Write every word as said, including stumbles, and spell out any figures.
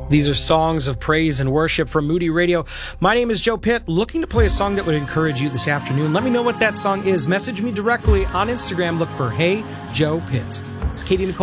These are songs of praise and worship from Moody Radio. My name is Joe Pitt, looking to play a song that would encourage you this afternoon. Let me know what that song is. Message me directly on Instagram. Look for Hey Joe Pitt. It's Katie Nicole.